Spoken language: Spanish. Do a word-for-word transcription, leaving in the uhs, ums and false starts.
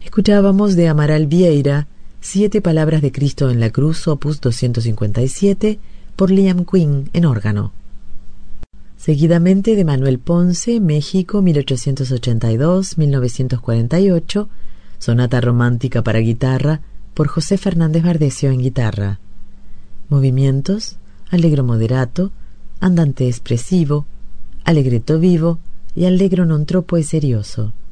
Escuchábamos de Amaral Vieira, Siete Palabras de Cristo en la Cruz, opus doscientos cincuenta y siete, por Liam Quinn en órgano. Seguidamente de Manuel Ponce, México, mil ochocientos ochenta y dos a mil novecientos cuarenta y ocho, Sonata Romántica para guitarra, por José Fernández Bardesio en guitarra. Movimientos: allegro moderato, andante espressivo, allegretto vivo y allegro non troppo e serioso.